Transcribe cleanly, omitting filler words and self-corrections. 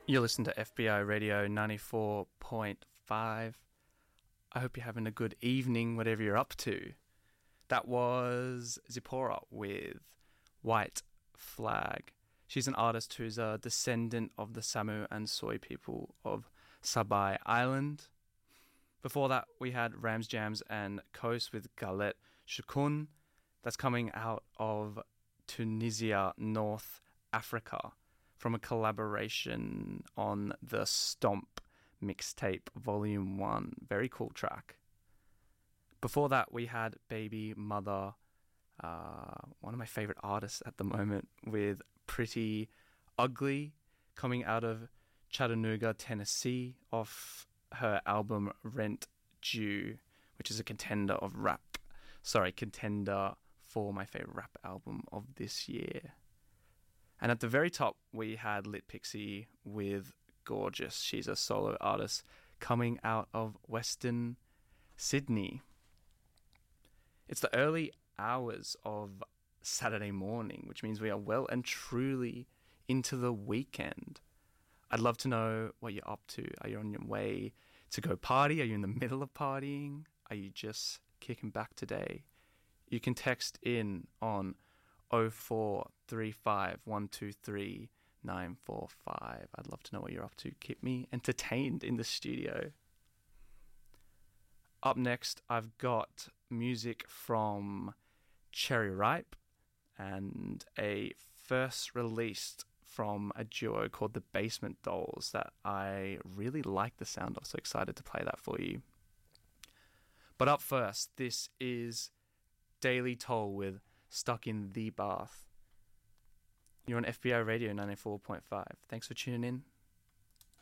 You listen to FBI Radio 94.5. I hope you're having a good evening, whatever you're up to. That was Zipporah with White Flag. She's an artist who's a descendant of the Samu and Soy people of Sabai Island. Before that, we had Rams Jams and Coast with Galet Shukun. That's coming out of Tunisia, North Africa, from a collaboration on the Stomp mixtape Volume 1. Very cool track. Before that, we had Baby Mother, one of my favorite artists at the moment, with Pretty Ugly, coming out of Chattanooga, Tennessee, off her album Rent Due, which is a contender for my favorite rap album of this year. And at the very top, we had Lit Pixie with Gorgeous. She's a solo artist coming out of Western Sydney. It's the early hours of Saturday morning, which means we are well and truly into the weekend. I'd love to know what you're up to. Are you on your way to go party? Are you in the middle of partying? Are you just kicking back today? You can text in on 0435 123 945. I'd love to know what you're up to. Keep me entertained in the studio. Up next, I've got music from Cherry Ripe and a first released from a duo called the Basement Dolls that I really like the sound of, so excited to play that for you. But up first, this is Daily Toll with Stuck in the Bath. You're on FBI Radio 94.5. Thanks for tuning in.